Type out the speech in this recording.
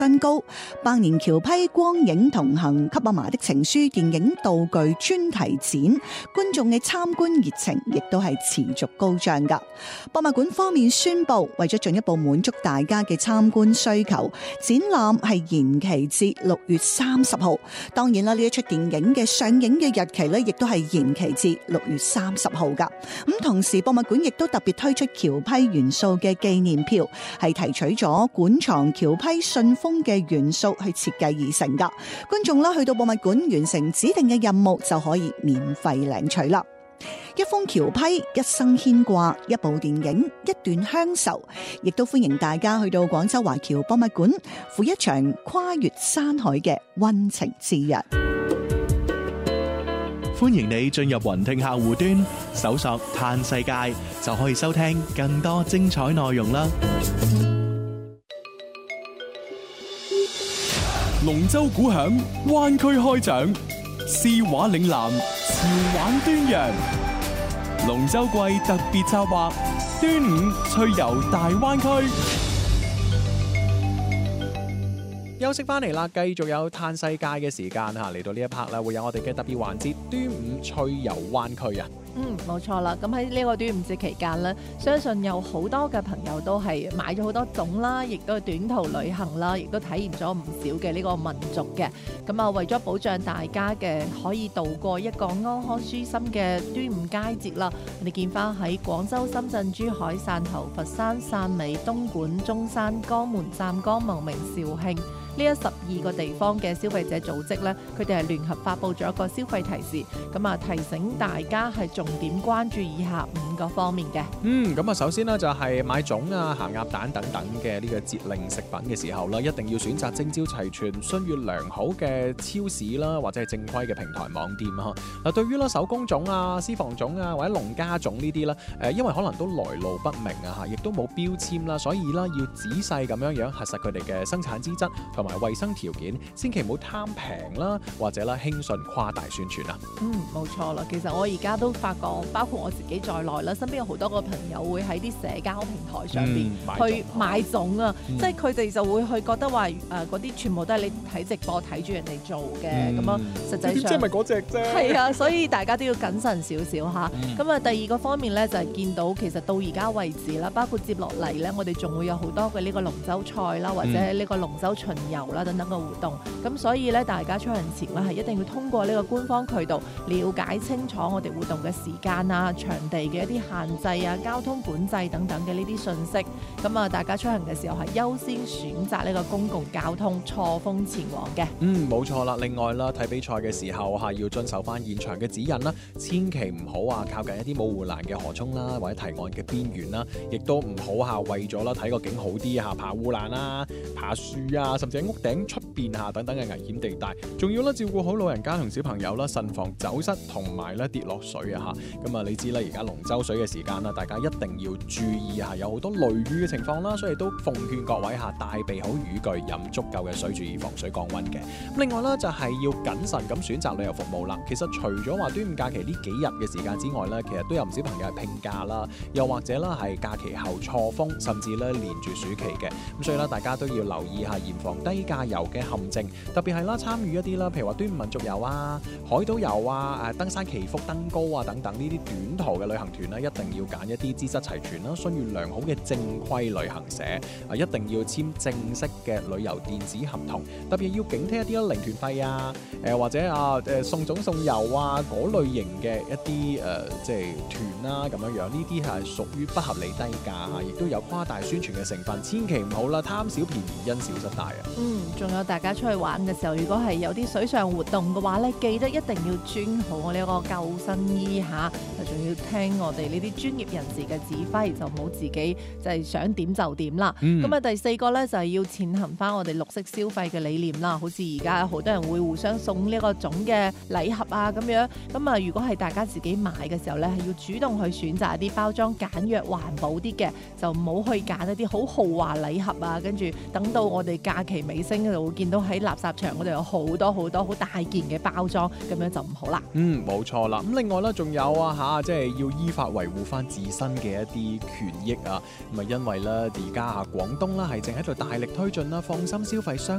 新高。百年橋批光影同行給阿嫲的情書電影道具專題展，觀眾嘅參觀熱情亦都係持續高漲噶。博物館方面宣布，為咗進一步滿足大家嘅參觀需求，展覽係延期至6月30號。當然啦，呢一出電影嘅上映嘅日期咧，亦都係延期至6月30號噶。咁同時，博物館亦都特別推出橋批元素嘅紀念票，係提取咗館藏橋批信封嘅元素去設計而成噶。觀眾啦去到博物館完成指定嘅任務就可以免費領取啦。一封橋批，一生牽掛；一部電影，一段鄉愁。亦都歡迎大家去到廣州華僑博物館，赴一場跨越山海嘅溫情之日。 歡迎你進入雲聽客戶端，搜索嘆世界，就可以收聽更多精彩內容啦。 龍舟鼓響，灣區開獎，詩畫嶺南，潮玩端陽。龍舟季特別策劃，端午趣遊大灣區。 休息翻嚟啦，繼續有嘆世界嘅時間嚇，嚟到呢一 part 啦，會有我哋嘅特別環節端午趣遊灣區啊。 冇錯啦。咁喺呢個端午節期間呢，相信有好多嘅朋友都係買咗好多粽啦，亦都係短途旅行啦，亦都體驗咗唔少嘅呢個民俗嘅。咁啊，為咗保障大家嘅可以度過一個安康舒心嘅端午佳節啦，我哋見翻喺廣州、深圳、珠海、汕頭、佛山、汕尾、東莞、中山、江門、湛江、茂名、肇慶呢12個地方嘅消費者組織呢，佢哋係聯合發布咗一個消費提示，咁啊提醒大家係重點關注以下5個方面嘅。 咁啊，首先呢，就係買粽啊、鹹鴨蛋等等嘅呢個節令食品嘅時候啦，一定要選擇證照齊全、信譽良好嘅超市啦，或者係正規嘅平台網店啊。嗱，對於啦手工粽啊、私房粽啊或者農家粽呢啲啦，因為可能都來路不明啊嚇，亦都冇標籤啦，所以啦要仔細咁樣核實佢哋嘅生產資質同埋衛生條件，千祈唔好貪平啦，或者啦輕信誇大宣傳啊。 冇錯啦。其實我而家都發覺，包括我自己在內啦，身邊有好多個朋友會喺啲社交平台上邊去買粽啊，即係佢哋就會去覺得話嗰啲全部都係你睇直播睇住人哋做嘅，咁啊實際上即係咪嗰隻啫？係啊，所以大家都要謹慎少少嚇。咁啊，第二個方面咧就係見到其實到而家為止啦，包括接落嚟咧，我哋仲會有好多嘅呢個龍舟賽啦，或者呢個龍舟巡遊啦等等嘅活動。咁所以咧，大家出行前咧係一定要通過呢個官方渠道了解清楚我哋活動嘅時間啊、場地嘅一啲限制啊、交通管制等等嘅呢啲信息。咁啊，大家出行嘅時候係優先選擇呢個公共交通，錯峰前往嘅。 冇錯啦。另外啦，睇比賽嘅時候要遵守翻現場嘅指引啦，千祈唔好靠近一啲冇護欄嘅河涌啦，或者堤岸嘅邊緣啦，亦都唔好為咗啦睇個景好啲爬護欄啊、爬樹啊，甚至喺屋頂出邊等等嘅危險地帶，仲要照顧好老人家同小朋友啦，慎防走失同埋跌落水啊嚇。咁你知啦，而家龍舟水嘅時間啦，大家一定要注意有好多雷雨嘅情況啦，所以都奉勸各位帶備好雨具，飲足夠嘅水，注意防水降溫嘅。另外啦，就係要謹慎咁選擇旅遊服務啦。其實除咗話端午假期呢幾日嘅時間之外咧，其實都有唔少朋友係拼假啦，又或者啦係假期後錯峰，甚至咧連住暑期嘅。咁所以咧，大家都要留意下嚴防低價遊嘅陷阱，特別係啦參與一啲啦，譬如話端午民族遊啊、海島遊啊、登山祈福、登高啊等等呢啲短途嘅旅行團啦，一定要揀一啲資質齊全啦、信譽良好嘅正規旅行社啊，一定要簽正式嘅旅遊電子合同，特別要警惕一啲零團費啊，或者送粽送油啊嗰類型嘅一啲即係團啦咁樣樣，呢啲係屬於不合理低價，亦都有誇大宣傳嘅成分，千祈唔好啦，貪小便宜因小失大啊。 仲有大家出去玩嘅時候，如果係有啲水上活動嘅話咧，記得一定要穿好我呢一個救生衣嚇，仲要聽我哋呢啲專業人士嘅指揮，就唔好自己就係想點就點啦。咁第4個咧就係要踐行翻我哋綠色消費嘅理念啦。好似而家好多人會互相送呢個粽嘅禮盒啊咁樣。咁如果係大家自己買嘅時候咧，係要主動去選擇一啲包裝簡約環保啲嘅，就唔好去揀一啲好豪華禮盒啊。跟住等到我哋假期尾聲就會見到喺垃圾場嗰度有好多好大件嘅包裝，咁樣就唔好啦。 冇錯啦。咁另外咧，仲有即係要依法維護翻自身嘅一啲權益啊。咁因為咧而家廣東啦係正喺度大力推進啦放心消費雙